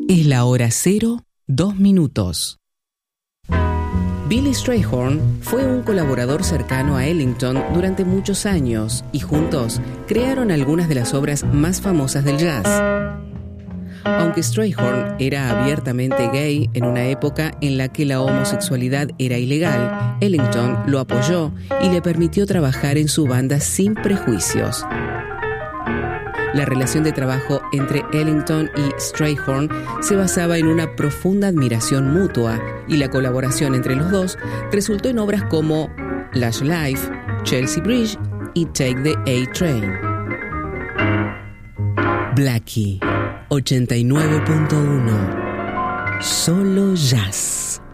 Es la hora 0, 2 minutos. Billy Strayhorn fue un colaborador cercano a Ellington durante muchos años y juntos crearon algunas de las obras más famosas del jazz. Aunque Strayhorn era abiertamente gay en una época en la que la homosexualidad era ilegal, Ellington lo apoyó y le permitió trabajar en su banda sin prejuicios. La relación de trabajo entre Ellington y Strayhorn se basaba en una profunda admiración mutua y la colaboración entre los dos resultó en obras como Lush Life, Chelsea Bridge y Take the A-Train. Blackie 89.1. Solo jazz.